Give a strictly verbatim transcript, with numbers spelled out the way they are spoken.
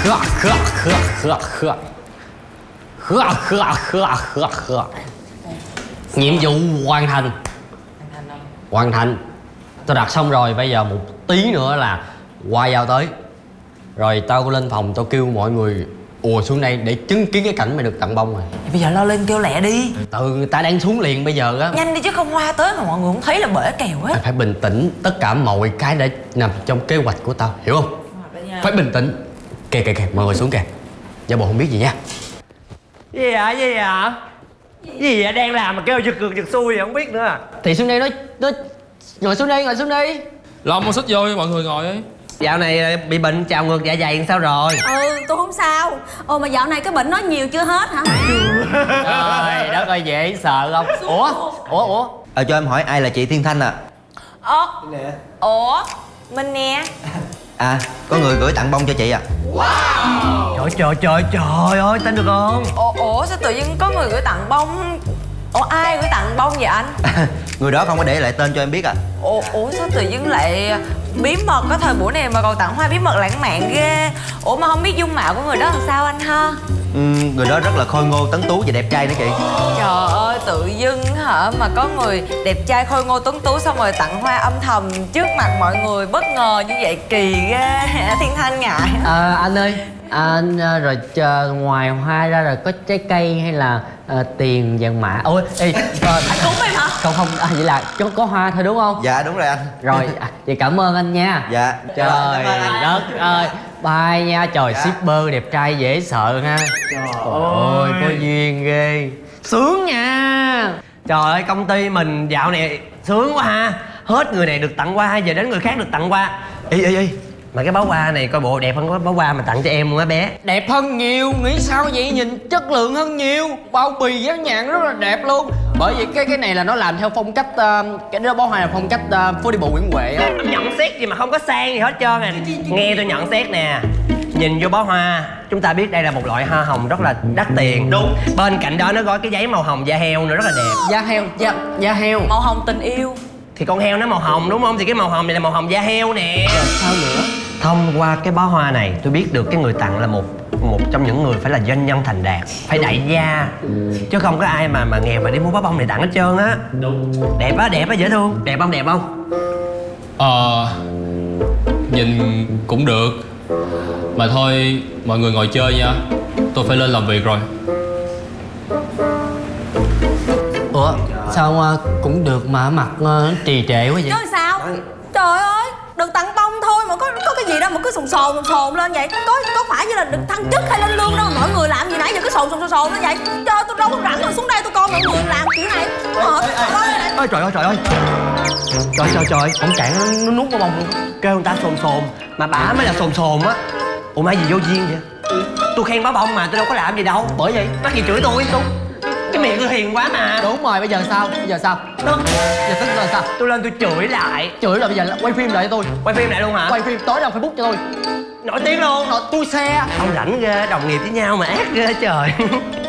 khựa khựa khựa khựa khựa khựa khựa khựa khựa khựa. Nhiệm vụ hoàn thành. Hoàn thành. Tôi đặt xong rồi, bây giờ một tí nữa là qua giao tới. Rồi tao lên phòng, tao kêu mọi người ùa xuống đây để chứng kiến cái cảnh mày được tặng bông rồi. Bây giờ lo lên kêu lẹ đi. Từ người ta đang xuống liền bây giờ á. Nhanh đi chứ không Hoa tới mà mọi người không thấy là bể kèo á. Mày phải bình tĩnh, tất cả mọi cái đã nằm trong kế hoạch của tao, hiểu không? Phải bình tĩnh. Kìa kìa kìa, mọi người xuống kìa. Giả bộ không biết gì nha. Gì ạ, gì ạ? Gì vậy, đang làm mà kêu giật ngược giật xuôi vậy không biết nữa. Thì xuống đây nói, nói ngồi xuống đây, ngồi xuống đây. Lo mua xích vô mọi người ngồi ấy. Dạo này bị bệnh trào ngược dạ dày sao rồi? Ừ, tôi không sao. Ồ mà dạo này cái bệnh nó nhiều chưa hết hả? Trời đất ơi, dễ sợ không? Ủa? Ủa? Ủa? Ờ cho em hỏi ai là chị Thiên Thanh à? Ơ ủa mình nè. À, có người gửi tặng bông cho chị à? Trời trời trời trời ơi, tin được không? Ủa, ủa sao tự nhiên có người gửi tặng bông? Ủa ai gửi tặng bông vậy anh? Người đó không có để lại tên cho em biết à? Ủa, ủa sao tự nhiên lại bí mật có thời buổi này mà còn tặng hoa bí mật lãng mạn ghê. Ủa mà không biết dung mạo của người đó làm sao anh ha? Ừ, người đó rất là khôi ngô, tấn tú và đẹp trai nữa chị. Trời ơi tự dưng hả mà có người đẹp trai khôi ngô tuấn tú xong rồi tặng hoa âm thầm trước mặt mọi người bất ngờ như vậy kỳ ghê. Thiên Thanh ngại. À, anh ơi, anh à, rồi chờ, ngoài hoa ra rồi có trái cây hay là à, tiền vàng mã? Ôi, ê, à, Anh cúng em hả? không không, à, vậy là có, có hoa thôi đúng không? Dạ đúng rồi anh. Rồi, à, vậy cảm ơn anh nha. Dạ. Trời đất ơi, bye nha. Trời, Dạ. shipper đẹp trai dễ sợ ha. Trời ơi, có duyên ghê. Sướng nha. Trời ơi, công ty mình dạo này sướng quá ha. Hết người này được tặng hoa, giờ đến người khác được tặng hoa. Ê ê ê, mà cái bó hoa này coi bộ đẹp hơn cái bó hoa mà tặng cho em luôn á bé. Đẹp hơn nhiều, nghĩ sao vậy? Nhìn chất lượng hơn nhiều. Bao bì dán nhãn rất là đẹp luôn. Bởi vì cái cái này là nó làm theo phong cách uh, cái đó bó hoa là phong cách uh, phố đi bộ Nguyễn Huệ á. Nhận xét gì mà không có sang gì hết trơn à. Nghe tôi nhận xét nè. Nhìn vô bó hoa, chúng ta biết đây là một loại hoa hồng rất là đắt tiền. Đúng. Bên cạnh đó nó gói cái giấy màu hồng da heo nữa rất là đẹp. Da heo, da, da heo. Màu hồng tình yêu. Thì con heo nó màu hồng đúng không? Thì cái màu hồng này là màu hồng da heo nè. Sao nữa? Thông qua cái bó hoa này tôi biết được cái người tặng là một một trong những người phải là doanh nhân thành đạt, phải đại gia, chứ không có ai mà mà nghèo mà đi mua bó bông này tặng hết trơn á. Đúng. Đẹp á, đẹp á, dễ thương. Đẹp không, đẹp không? Ờ nhìn cũng được. Mà thôi mọi người ngồi chơi nha, tôi phải lên làm việc rồi. Ủa sao uh, cũng được mà mặt uh, nó trì trệ quá vậy? Chứ sao? Trời ơi, được tặng bông thôi mà có có cái gì đâu mà cứ sồn sồn sồn sồn lên vậy? Có có phải như là được thăng chức hay lên lương đâu, mọi người làm gì nãy giờ cứ sồn sồn sồn sồn lên vậy? Trời, tôi đâu có rảnh rồi xuống đây tôi coi mọi người làm kiểu này. Mệt. Ôi trời ơi trời ơi. Trời trời trời, Ông cạn nó, nó nuốt vào bông luôn. kêu người ta sồn sồn mà bả mới là sồn sồn á. Ủa mà gì vô duyên vậy? Tôi khen bó bông mà tôi đâu có làm gì đâu. Bởi vậy Mắc gì chửi tôi? Đúng. Cái miệng tôi hiền quá mà. đúng rồi, bây giờ sao? Bây giờ sao? Tức. Giờ tức là sao? Tôi lên tôi chửi lại. Chửi là bây giờ là quay phim lại cho tôi. Quay phim lại luôn hả? Quay phim tối nào Facebook cho tôi. Nổi tiếng luôn. Rồi tôi xe. Ông rảnh ghê, đồng nghiệp với nhau mà ác ghê trời.